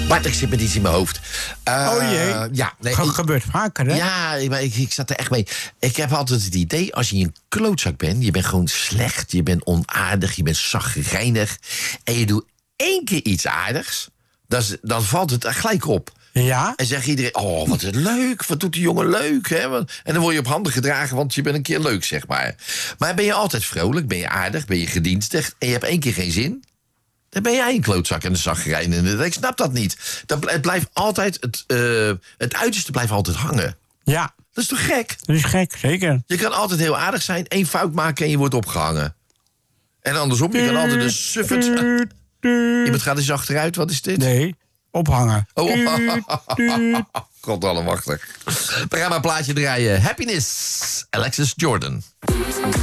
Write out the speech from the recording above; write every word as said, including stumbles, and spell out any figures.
Bart, ik zit met iets in mijn hoofd. Uh, oh jee. Ja, nee, dat ik, gebeurt vaker, hè? Ja, maar ik, ik zat er echt mee. Ik heb altijd het idee, als je een klootzak bent... je bent gewoon slecht, je bent onaardig, je bent chagrijnig... en je doet één keer iets aardigs... dan, dan valt het gelijk op. Ja? En zegt iedereen, oh, wat is leuk, wat doet die jongen leuk, hè? En dan word je op handen gedragen, want je bent een keer leuk, zeg maar. Maar ben je altijd vrolijk, ben je aardig, ben je gedienstig... en je hebt één keer geen zin... dan ben jij een klootzak en een zagrijn. Ik snap dat niet. Dat, het blijft altijd, het, uh, het uiterste blijft altijd hangen. Ja. Dat is toch gek? Dat is gek, zeker. Je kan altijd heel aardig zijn, één fout maken en je wordt opgehangen. En andersom, je kan altijd een suffert... Iemand gaat eens achteruit, wat is dit? Nee, ophangen. Oh, god allemachtig. We gaan maar een plaatje draaien. Happiness, Alexis Jordan.